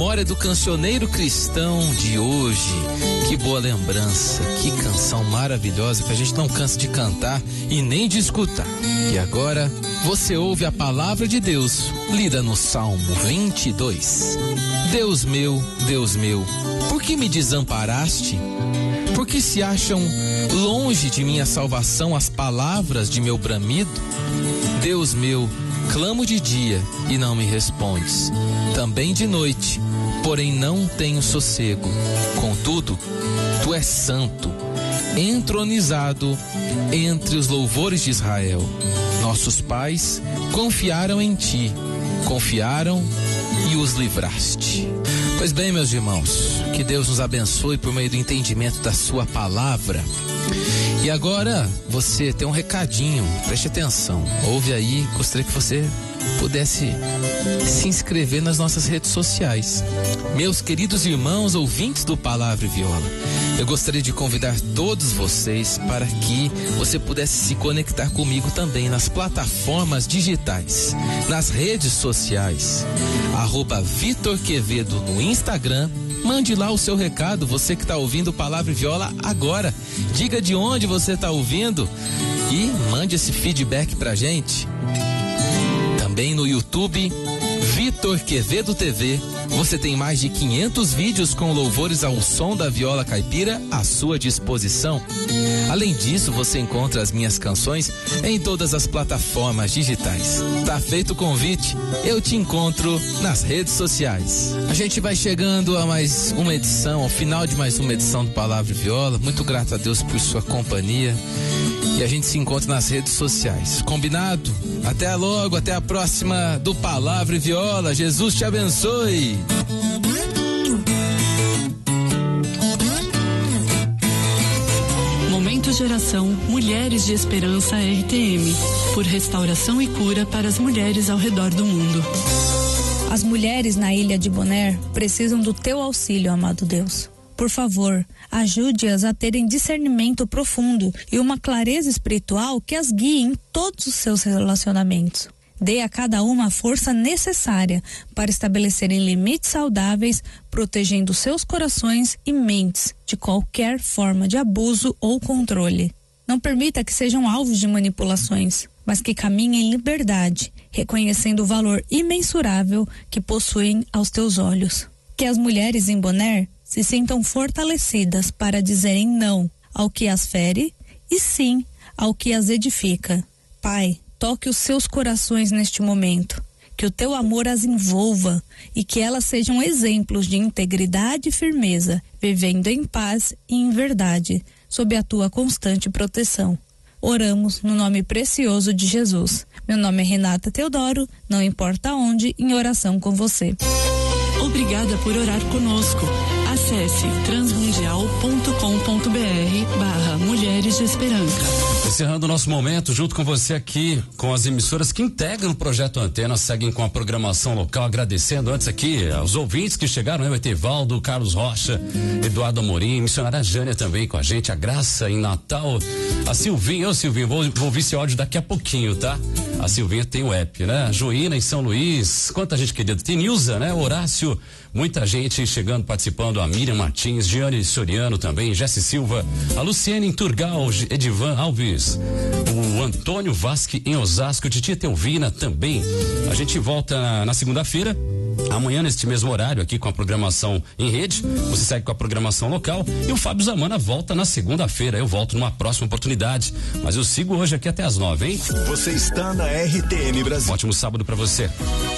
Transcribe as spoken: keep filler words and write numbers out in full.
memória do cancioneiro cristão de hoje. Que boa lembrança, que canção maravilhosa que a gente não cansa de cantar e nem de escutar. E agora você ouve a palavra de Deus lida no Salmo vinte e dois. Deus meu, Deus meu, por que me desamparaste? Por que se acham longe de minha salvação as palavras de meu bramido? Deus meu, clamo de dia e não me respondes, também de noite, porém não tenho sossego. Contudo, tu és santo, entronizado entre os louvores de Israel. Nossos pais confiaram em ti, confiaram e os livraste. Pois bem, meus irmãos, que Deus nos abençoe por meio do entendimento da sua palavra. E agora você tem um recadinho, preste atenção, ouve aí, gostaria que você pudesse se inscrever nas nossas redes sociais. Meus queridos irmãos ouvintes do Palavra e Viola, eu gostaria de convidar todos vocês para que você pudesse se conectar comigo também nas plataformas digitais, nas redes sociais, arroba Vitor Quevedo no Instagram. Mande lá o seu recado, você que está ouvindo Palavra e Viola agora. Diga de onde você está ouvindo e mande esse feedback pra gente. Também no YouTube, Vitor Quevedo T V, você tem mais de quinhentos vídeos com louvores ao som da viola caipira à sua disposição. Além disso, você encontra as minhas canções em todas as plataformas digitais. Tá feito o convite, eu te encontro nas redes sociais. A gente vai chegando a mais uma edição, ao final de mais uma edição do Palavra e Viola. Muito grato a Deus por sua companhia. E a gente se encontra nas redes sociais. Combinado? Até logo, até a próxima do Palavra e Viola. Jesus te abençoe. Momento Geração Mulheres de Esperança R T M. Por restauração e cura para as mulheres ao redor do mundo. As mulheres na ilha de Bonaire precisam do teu auxílio, amado Deus. Por favor, ajude-as a terem discernimento profundo e uma clareza espiritual que as guie em todos os seus relacionamentos. Dê a cada uma a força necessária para estabelecerem limites saudáveis, protegendo seus corações e mentes de qualquer forma de abuso ou controle. Não permita que sejam alvos de manipulações, mas que caminhem em liberdade, reconhecendo o valor imensurável que possuem aos teus olhos. Que as mulheres em Bonaire se sintam fortalecidas para dizerem não ao que as fere e sim ao que as edifica. Pai, toque os seus corações neste momento, que o teu amor as envolva e que elas sejam exemplos de integridade e firmeza, vivendo em paz e em verdade, sob a tua constante proteção. Oramos no nome precioso de Jesus. Meu nome é Renata Teodoro, não importa onde, em oração com você. Obrigada por orar conosco. Acesse transmundial ponto com ponto br barra Mulheres de Esperança. Encerrando o nosso momento, junto com você aqui, com as emissoras que integram o Projeto Antena, seguem com a programação local, agradecendo antes aqui aos ouvintes que chegaram, né? O Etevaldo, Carlos Rocha, Eduardo Amorim, missionária Jânia também com a gente, a Graça em Natal, a Silvinha, ô Silvinha, vou, vou ouvir esse áudio daqui a pouquinho, tá? A Silvinha tem o app, né? A Joína em São Luís, quanta gente querida, tem Nilza, né? Horácio, muita gente chegando, participando, a Miriam Martins, Giane Soriano também, Jesse Silva, a Luciene em Turgal, Edivan Alves, o Antônio Vasque em Osasco, Titia Teuvina também. A gente volta na, na segunda-feira, amanhã neste mesmo horário aqui com a programação em rede, você segue com a programação local e o Fábio Zamana volta na segunda-feira, eu volto numa próxima oportunidade, mas eu sigo hoje aqui até as nove, hein? Você está na R T M Brasil. Um ótimo sábado pra você.